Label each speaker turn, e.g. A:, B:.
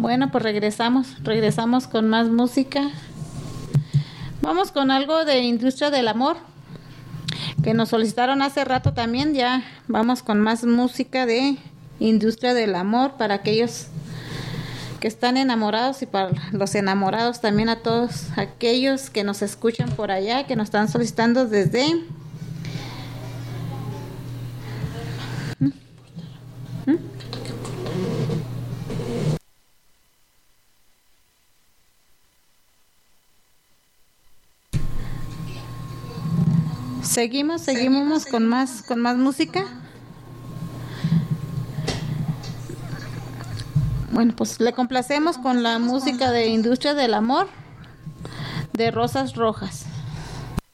A: Bueno, pues regresamos con más música. Vamos con algo de Industria del Amor, que nos solicitaron hace rato también. Ya vamos con más música de Industria del Amor para aquellos que están enamorados y para los enamorados también, a todos aquellos que nos escuchan por allá, que nos están solicitando desde... Seguimos con más música. Bueno, pues le complacemos con la música de Industria del Amor de Rosas Rojas.